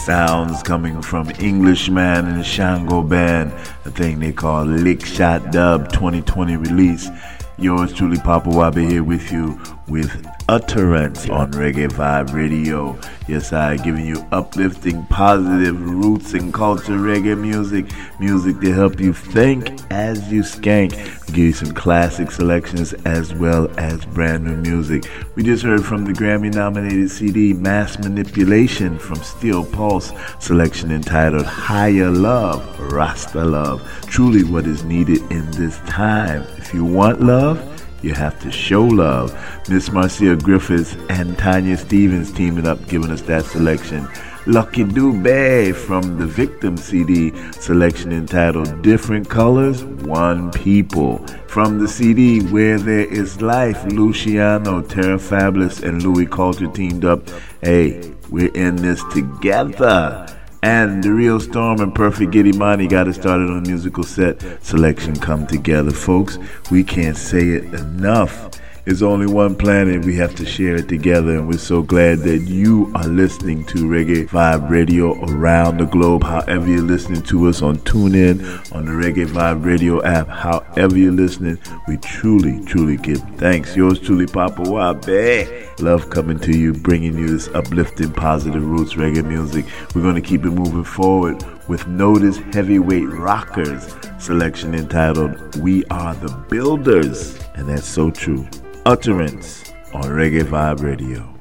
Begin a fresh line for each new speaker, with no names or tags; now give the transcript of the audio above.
sounds coming from Englishman and Shango Band, a thing they call Lick Shot Dub 2020 release. Yours truly, Papa Wabe, here with you with Utterance on Reggae Vibe Radio. Yes, I giving you uplifting, positive roots and culture reggae music to help you think as you skank. We give you some classic selections as well as brand new music. We just heard from the Grammy-nominated CD Mass Manipulation from Steel Pulse, selection entitled Higher Love, Rasta Love. Truly what is needed in this time. If you want love, you have to show love. Miss Marcia Griffiths and Tanya Stevens teaming up, giving us that selection. Lucky Dube from the Victim CD, selection entitled Different Colors, One People. From the CD Where There Is Life, Luciano, Terra Fabulous, and Louis Coulter teamed up. Hey, we're in this together. And The Real Storm and Perfect Giddy Money got us started on a musical set. Selection come together, folks. We can't say it enough. It's only one planet. We have to share it together. And we're so glad that you are listening to Reggae Vibe Radio around the globe. However you're listening to us on TuneIn, on the Reggae Vibe Radio app, however you're listening, we truly give thanks. Yours truly, Papa Wabe. Love coming to you, bringing you this uplifting, positive roots reggae music. We're going to keep it moving forward with Notice Heavyweight Rockers, selection entitled We Are the Builders. And that's so true. Utterance on Reggae Vibe Radio.